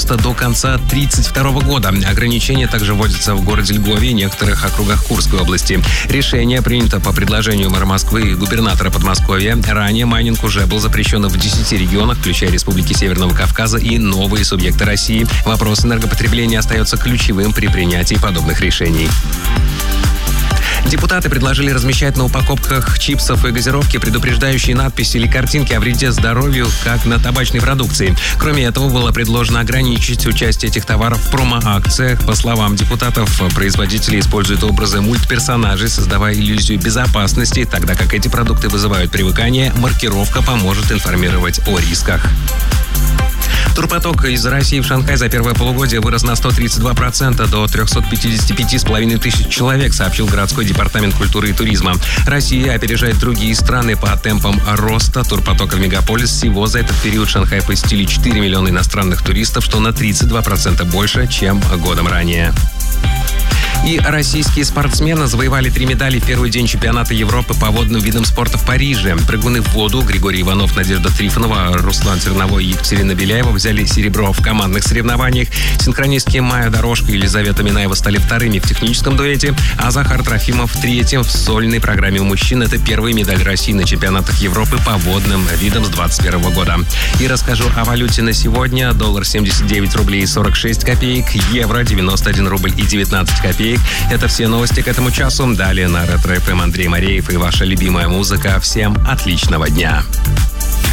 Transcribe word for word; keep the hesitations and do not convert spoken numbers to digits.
августа до конца тридцать второго года. Ограничения также вводятся в городе Львове и некоторых округах Курской области. Решение принято по предложению мэра Москвы и губернатора Подмосковья. Ранее майнинг уже был запрещен в десяти регионах, включая республики Северного Кавказа и новые субъекты России. Вопрос энергопотребления остается ключевым при принятии подобных решений. Депутаты предложили размещать на упаковках чипсов и газировки предупреждающие надписи или картинки о вреде здоровью, как на табачной продукции. Кроме этого, было предложено ограничить участие этих товаров в промо-акциях. По словам депутатов, производители используют образы мультперсонажей, создавая иллюзию безопасности, тогда как эти продукты вызывают привыкание, маркировка поможет информировать о рисках. Турпоток из России в Шанхай за первое полугодие вырос на сто тридцать два процента до трехсот пятидесяти пяти с половиной тысяч человек, сообщил городской департамент культуры и туризма. Россия опережает другие страны по темпам роста турпотока в мегаполис. Всего за этот период Шанхай посетили четыре миллиона иностранных туристов, что на тридцать два процента больше, чем годом ранее. И российские спортсмены завоевали три медали в первый день чемпионата Европы по водным видам спорта в Париже. Прыгуны в воду Григорий Иванов, Надежда Трифонова, Руслан Черновой и Екатерина Беляева взяли серебро в командных соревнованиях. Синхронистки Майя Дорожко и Елизавета Минаева стали вторыми в техническом дуэте, а Захар Трофимов третьим в сольной программе у мужчин. Это первая медаль России на чемпионатах Европы по водным видам с двадцать первого года. И расскажу о валюте на сегодня. Доллар семьдесят девять рублей сорок шесть копеек, евро девяносто один рубль и девятнадцать копеек. Это все новости к этому часу. Далее на Ретро-ФМ Андрей Мареев и ваша любимая музыка. Всем отличного дня.